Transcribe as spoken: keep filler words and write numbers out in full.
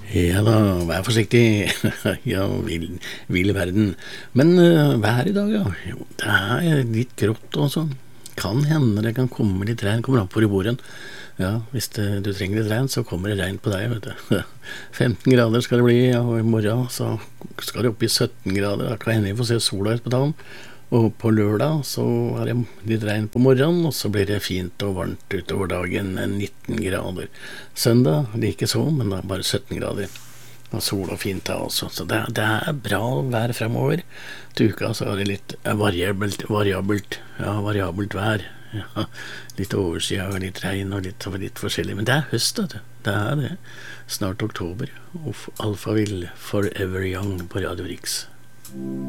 Ja da, vær forsiktig. Ja, vill, vill verden. Men uh, vær i dag, ja. Jo, det er litt grått også. Kan hende det kan komme litt regn. Kommer an på hvor du bor hen. Ja, hvis det, du trenger litt regn, så kommer det regn på deg, vet du. femten grader skal det bli, ja, og i morgen så skal det opp i sytten grader. Da kan hende vi får se sola ut på dagen. Og på lørdag så er det litt regn på morgenen, og så blir det fint og varmt utover dagen, nitten grader. Søndag like så, men da bare sytten grader. Og sol og fint da også, så det, det er bra vær fremover. Til uka så er det litt variabelt, variabelt, ja, variabelt vær. Ja, litt oversida og litt regn og litt, litt forskjellig, men det er høst, vet du. Det er det. Snart oktober, og Alphaville Forever Young på Radio Riks.